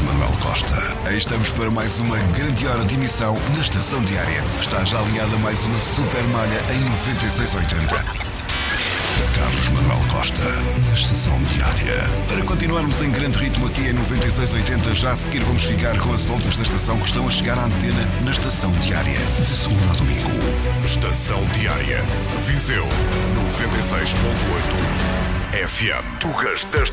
Manuel Costa. Aí estamos para mais uma grande hora de emissão na Estação Diária. Está já alinhada mais uma super malha em 9680. Carlos Manuel Costa, na Estação Diária. Para continuarmos em grande ritmo aqui em 9680, já a seguir vamos ficar com as outras da estação que estão a chegar à antena na Estação Diária, de segunda a domingo. Estação Diária, Viseu 96.8 FM. Tugas desta